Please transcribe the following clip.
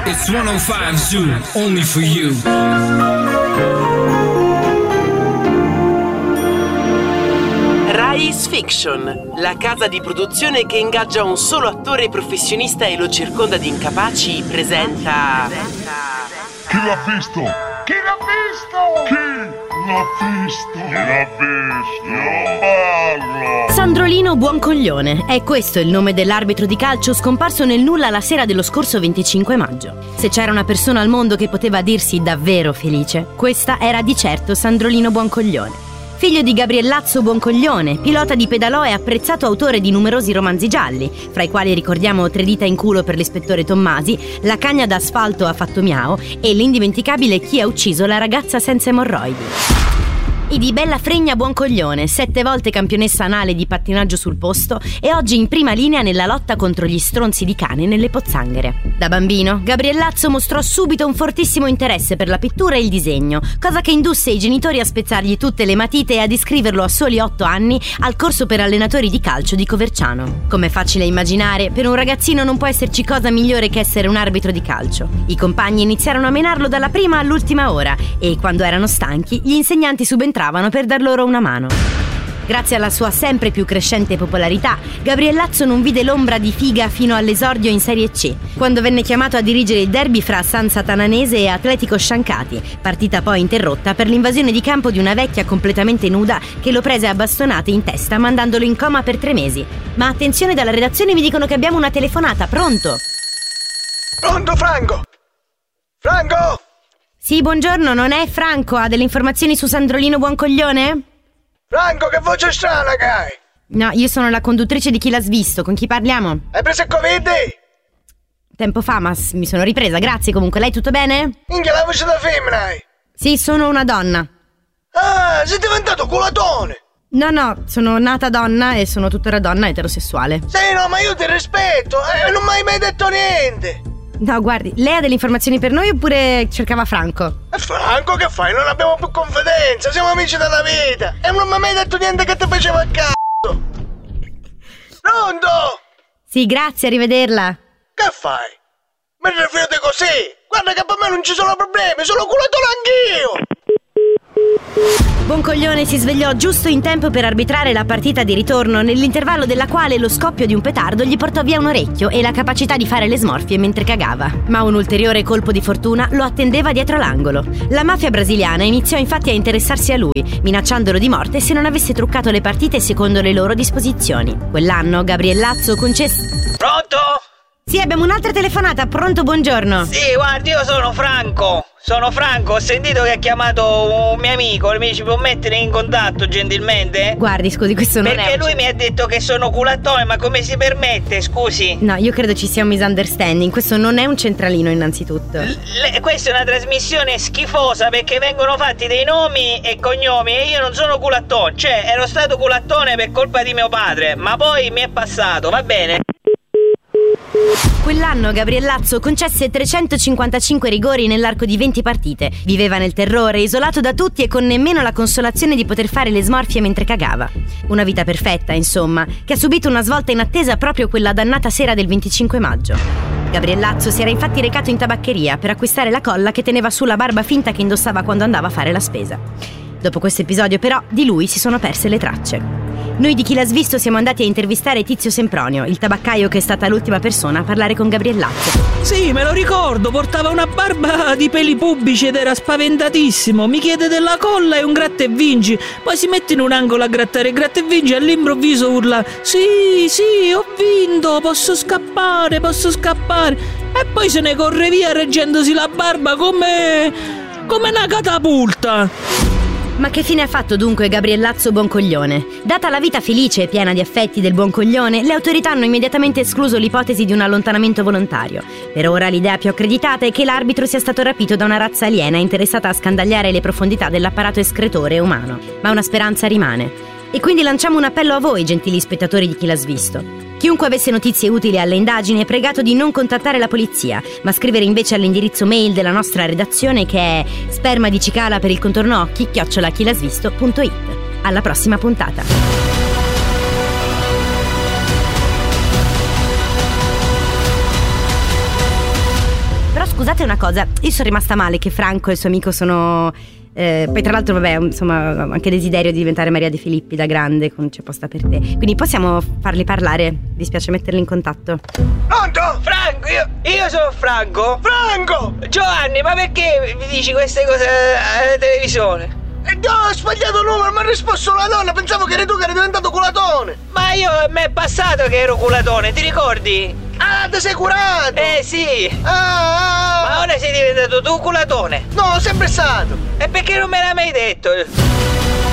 It's 105 Zoo, only for you. Rise Fiction, la casa di produzione che ingaggia un solo attore professionista e lo circonda di incapaci, presenta... Chi l'ha visto? Chi l'ha visto? Chi l'ha visto? Chi l'ha visto? Io parlo! Sandrolino Buoncoglione, è questo il nome dell'arbitro di calcio scomparso nel nulla la sera dello scorso 25 maggio. Se c'era una persona al mondo che poteva dirsi davvero felice, questa era di certo Sandrolino Buoncoglione. Figlio di Gabriellazzo Buoncoglione, pilota di pedalò e apprezzato autore di numerosi romanzi gialli, fra i quali ricordiamo Tre dita in culo per l'ispettore Tommasi, La cagna d'asfalto ha fatto miau e l'indimenticabile Chi ha ucciso la ragazza senza emorroidi. E di Bella Fregna Buoncoglione, 7 volte campionessa anale di pattinaggio sul posto e oggi in prima linea nella lotta contro gli stronzi di cane nelle pozzanghere. Da bambino, Gabriellazzo mostrò subito un fortissimo interesse per la pittura e il disegno, cosa che indusse i genitori a spezzargli tutte le matite e ad iscriverlo a soli 8 anni al corso per allenatori di calcio di Coverciano. Come è facile immaginare, per un ragazzino non può esserci cosa migliore che essere un arbitro di calcio. I compagni iniziarono a menarlo dalla prima all'ultima ora e, quando erano stanchi, gli insegnanti subentravano per dar loro una mano. Grazie alla sua sempre più crescente popolarità, Gabriellazzo non vide l'ombra di figa fino all'esordio in Serie C, quando venne chiamato a dirigere il derby fra San Satananese e Atletico Sciancati, partita poi interrotta per l'invasione di campo di una vecchia completamente nuda che lo prese a bastonate in testa mandandolo in coma per 3 mesi. Ma attenzione, dalla redazione mi dicono che abbiamo una telefonata, pronto? Pronto, Franco? Franco? Sì, buongiorno, non è Franco? Ha delle informazioni su Sandrolino Buoncoglione? Franco, che voce strana che hai? No, io sono la conduttrice di Chi l'ha visto, con chi parliamo? Hai preso il Covid? Tempo fa, ma mi sono ripresa, grazie comunque. Lei tutto bene? Minchia, la voce da femmina hai? Sì, sono una donna. Ah, sei diventato culatone! No, sono nata donna e sono tuttora donna eterosessuale. Sì, no, ma io ti rispetto, non mi hai mai detto niente! No, guardi, lei ha delle informazioni per noi oppure cercava Franco? E Franco, che fai? Non abbiamo più confidenza, siamo amici della vita! E non mi hai mai detto niente che ti faceva a cazzo! Pronto? Sì, grazie, arrivederla. Che fai? Mi rifiuti così? Guarda che per me non ci sono problemi, sono culatore anch'io! Buoncoglione si svegliò giusto in tempo per arbitrare la partita di ritorno, nell'intervallo della quale lo scoppio di un petardo gli portò via un orecchio e la capacità di fare le smorfie mentre cagava. Ma un ulteriore colpo di fortuna lo attendeva dietro l'angolo. La mafia brasiliana iniziò infatti a interessarsi a lui, minacciandolo di morte se non avesse truccato le partite secondo le loro disposizioni. Quell'anno Gabriellazzo concesse... Pronto? Sì, abbiamo un'altra telefonata, pronto, buongiorno. Sì, guardi, io sono Franco, ho sentito che ha chiamato un mio amico, mi ci può mettere in contatto gentilmente? Guardi, scusi, questo non è... Perché lui mi ha detto che sono culattone, ma come si permette, scusi? No, io credo ci sia un misunderstanding, questo non è un centralino innanzitutto. Questa è una trasmissione schifosa perché vengono fatti dei nomi e cognomi e io non sono culattone, cioè ero stato culattone per colpa di mio padre, ma poi mi è passato, va bene? Quell'anno Gabriellazzo concesse 355 rigori nell'arco di 20 partite. Viveva nel terrore, isolato da tutti e con nemmeno la consolazione di poter fare le smorfie mentre cagava. Una vita perfetta, insomma, che ha subito una svolta inattesa proprio quella dannata sera del 25 maggio. Gabriellazzo si era infatti recato in tabaccheria per acquistare la colla che teneva su la barba finta che indossava quando andava a fare la spesa. Dopo questo episodio, però, di lui si sono perse le tracce. Noi di Chi l'ha visto siamo andati a intervistare Tizio Sempronio, il tabaccaio che è stata l'ultima persona a parlare con Gabriellazzo. Sì, me lo ricordo, portava una barba di peli pubblici ed era spaventatissimo. Mi chiede della colla e un gratta e vinci. Poi si mette in un angolo a grattare gratta e vinci e all'improvviso urla: Sì, ho vinto, posso scappare. E poi se ne corre via reggendosi la barba come una catapulta. Ma che fine ha fatto dunque Gabriellazzo Buoncoglione? Data la vita felice e piena di affetti del Buoncoglione, le autorità hanno immediatamente escluso l'ipotesi di un allontanamento volontario. Per ora l'idea più accreditata è che l'arbitro sia stato rapito da una razza aliena interessata a scandagliare le profondità dell'apparato escretore umano. Ma una speranza rimane. E quindi lanciamo un appello a voi, gentili spettatori di Chi l'ha visto. Chiunque avesse notizie utili alle indagini è pregato di non contattare la polizia, ma scrivere invece all'indirizzo mail della nostra redazione che è spermadicicala per il contorno occhi @chilasvisto.it. Alla prossima puntata. scusate una cosa, io sono rimasta male che Franco e il suo amico sono... poi tra l'altro vabbè, insomma, ho anche desiderio di diventare Maria De Filippi da grande, c'è posta per te. Quindi possiamo farli parlare? Dispiace metterli in contatto. Pronto? Franco, io sono Franco. Franco! Giovanni, ma perché mi dici queste cose alla televisione? No, ho sbagliato il numero, mi ha risposto una donna, pensavo che eri tu che eri diventato culatone. Ma mi è passato che ero culatone, ti ricordi? Ah, ti sei curato? Sì. Ah. Ma ora sei diventato tu culatone? No, sempre stato. E perché non me l'hai mai detto?